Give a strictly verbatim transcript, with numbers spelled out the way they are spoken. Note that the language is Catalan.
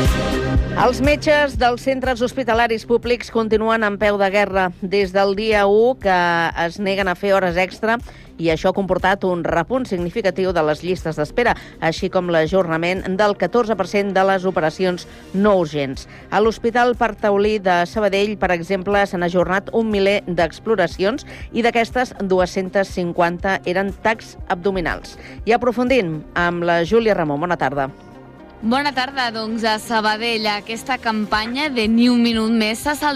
Els metges dels centres hospitalaris públics continuen en peu de guerra des del dia u que es neguen a fer hores extra i això ha comportat un repunt significatiu de les llistes d'espera, així com l'ajornament del catorze per cent de les operacions no urgents. A l'Hospital Parc Taulí de Sabadell, per exemple, s'han ajornat un miler d'exploracions i d'aquestes dues-centes cinquanta eren tacs abdominals. I aprofundint amb la Júlia Ramon. Bona tarda. Bona tarda, doncs a Sabadell aquesta campanya de Ni un minut més s'ha saltat